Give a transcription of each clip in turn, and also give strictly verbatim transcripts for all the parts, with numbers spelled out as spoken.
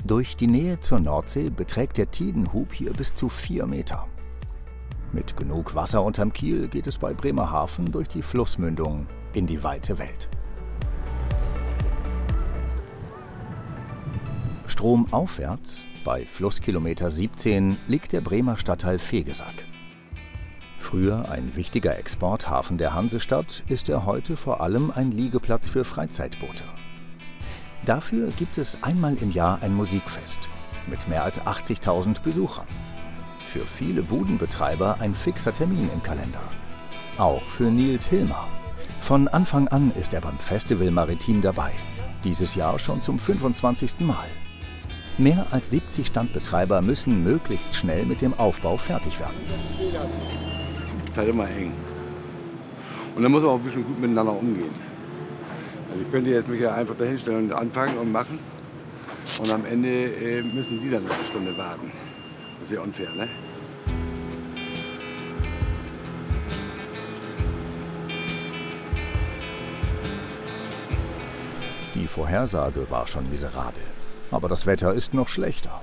Durch die Nähe zur Nordsee beträgt der Tidenhub hier bis zu vier Meter. Mit genug Wasser unterm Kiel geht es bei Bremerhaven durch die Flussmündung in die weite Welt. Stromaufwärts, bei Flusskilometer siebzehn, liegt der Bremer Stadtteil Vegesack. Früher ein wichtiger Exporthafen der Hansestadt, ist er heute vor allem ein Liegeplatz für Freizeitboote. Dafür gibt es einmal im Jahr ein Musikfest mit mehr als achtzigtausend Besuchern. Für viele Budenbetreiber ein fixer Termin im Kalender. Auch für Nils Hilmer. Von Anfang an ist er beim Festival Maritim dabei. Dieses Jahr schon zum fünfundzwanzigsten Mal. Mehr als siebzig Standbetreiber müssen möglichst schnell mit dem Aufbau fertig werden. Es ist halt immer eng. Und dann muss man auch ein bisschen gut miteinander umgehen. Also ich könnte jetzt mich ja einfach dahinstellen und anfangen und machen. Und am Ende äh, müssen die dann noch eine Stunde warten. Das ist ja unfair, ne? Die Vorhersage war schon miserabel. Aber das Wetter ist noch schlechter.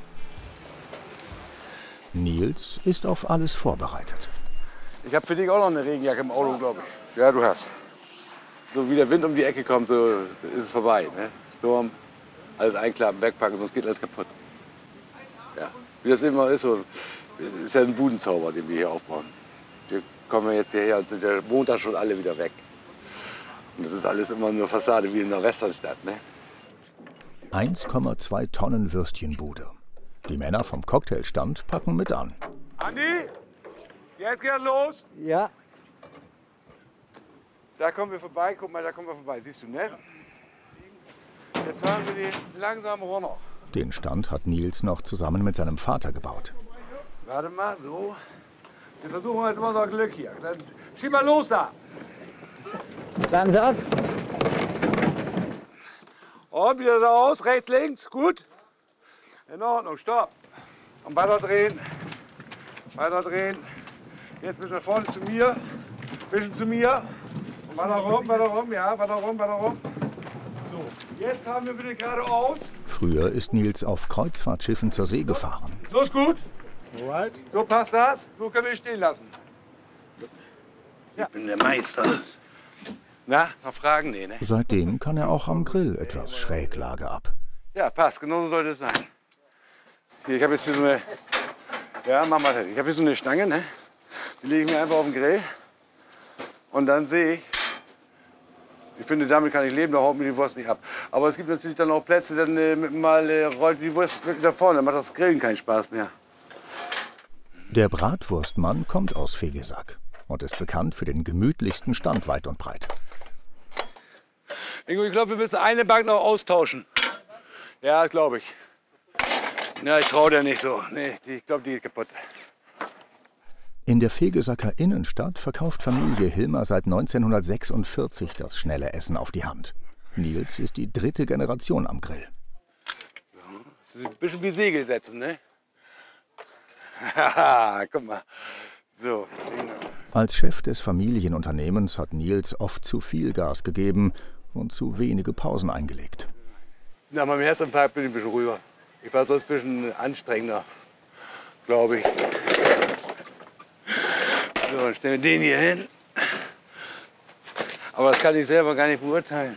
Nils ist auf alles vorbereitet. Ich habe für dich auch noch eine Regenjacke im Auto, glaube ich. Ja, du hast. So wie der Wind um die Ecke kommt, so ist es vorbei. Ne? Sturm, alles einklappen, wegpacken, sonst geht alles kaputt. Ja. Wie das immer ist, so, ist ja ein Budenzauber, den wir hier aufbauen. Wir kommen jetzt hierher und sind ja Montag schon alle wieder weg. Und das ist alles immer nur Fassade, wie in der Westernstadt. Ne? eins Komma zwei Tonnen Würstchenbude. Die Männer vom Cocktailstand packen mit an. Andi, jetzt geht's los. Ja. Da kommen wir vorbei, guck mal, da kommen wir vorbei. Siehst du, ne? Jetzt fahren wir den langsam runter. Den Stand hat Nils noch zusammen mit seinem Vater gebaut. Warte mal, so. Wir versuchen jetzt mal unser Glück hier. Dann schieb mal los da. Bleiben Sie ab. Und wieder so aus, rechts, links, gut. In Ordnung, stopp. Und weiter drehen. Weiter drehen. Jetzt ein bisschen nach vorne zu mir. Ein bisschen zu mir. Und weiter rum, weiter rum, ja, weiter rum, weiter rum. So, jetzt haben wir wieder geradeaus. Früher ist Nils auf Kreuzfahrtschiffen zur See gefahren. So ist gut. So passt das. So können wir stehen lassen. Ja. Ich bin der Meister. Na, noch Fragen? Nee, ne? Seitdem kann er auch am Grill etwas Schräglage ab. Ja, passt. Genauso sollte es sein. Hier, ich habe jetzt hier so eine... Ja, mach mal. Ich habe hier so eine Stange, ne? Die lege ich mir einfach auf den Grill. Und dann sehe ich... Ich finde, damit kann ich leben, da haut mir die Wurst nicht ab. Aber es gibt natürlich dann auch Plätze, dann äh, mal äh, rollt die Wurst wirklich da vorne. Dann macht das Grillen keinen Spaß mehr. Der Bratwurstmann kommt aus Vegesack und ist bekannt für den gemütlichsten Stand weit und breit. Ingo, ich glaube, wir müssen eine Bank noch austauschen. Ja, das glaube ich. Ja, ich traue der nicht so. Nee, die, ich glaube, die geht kaputt. In der Vegesacker Innenstadt verkauft Familie Hilmer seit neunzehnhundertsechsundvierzig das schnelle Essen auf die Hand. Nils ist die dritte Generation am Grill. Das ist ein bisschen wie Segel setzen, ne? Haha, guck mal. So. Als Chef des Familienunternehmens hat Nils oft zu viel Gas gegeben und zu wenige Pausen eingelegt. Nach meinem Herzinfarkt bin ich ein bisschen rüber. Ich war sonst ein bisschen anstrengender, glaube ich. So, dann stellen wir den hier hin. Aber das kann ich selber gar nicht beurteilen.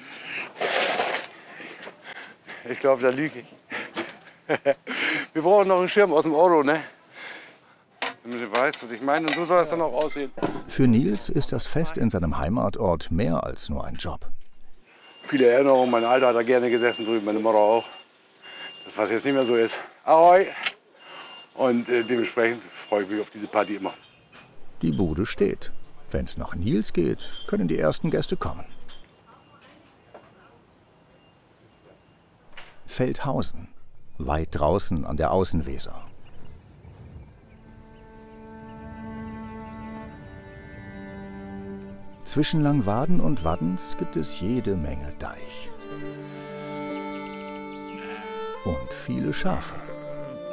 Ich glaube, da lüge ich. Wir brauchen noch einen Schirm aus dem Auto, ne? Damit du weißt, was ich meine. Und so soll es dann auch aussehen. Für Nils ist das Fest in seinem Heimatort mehr als nur ein Job. Viele Erinnerungen. Mein Alter hat da gerne gesessen drüben, meine Mutter auch. Das, was jetzt nicht mehr so ist. Ahoi! Und äh, dementsprechend freue ich mich auf diese Party immer. Die Bude steht. Wenn es nach Nils geht, können die ersten Gäste kommen. Feldhausen, weit draußen an der Außenweser. Zwischen Langwaden und Waddens gibt es jede Menge Deich. Und viele Schafe.